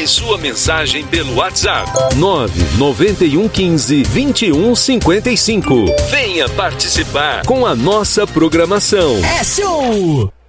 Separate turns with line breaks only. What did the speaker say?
Envie sua mensagem pelo WhatsApp 99115-2155. Venha participar com a nossa programação.
É show!